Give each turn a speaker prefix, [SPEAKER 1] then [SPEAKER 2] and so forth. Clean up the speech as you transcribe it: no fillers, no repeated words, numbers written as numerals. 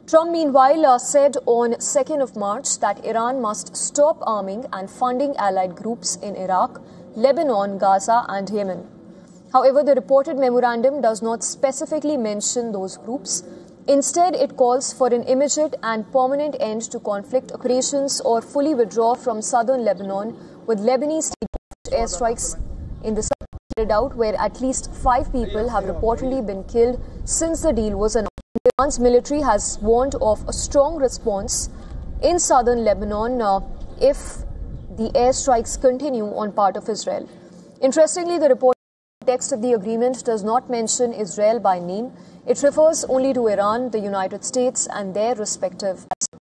[SPEAKER 1] Trump, meanwhile, said on 2nd of March that Iran must stop arming and funding allied groups in Iraq, Lebanon, Gaza and Yemen. However, the reported memorandum does not specifically mention those groups. Instead, it calls for an immediate and permanent end to conflict operations or fully withdraw from southern Lebanon, with Lebanese airstrikes in the south carried out, where at least 5 people have reportedly been killed since the deal was announced. Iran's military has warned of a strong response in southern Lebanon if the airstrikes continue on part of Israel. Interestingly, the report text of the agreement does not mention Israel by name. It refers only to Iran, the United States, and their respective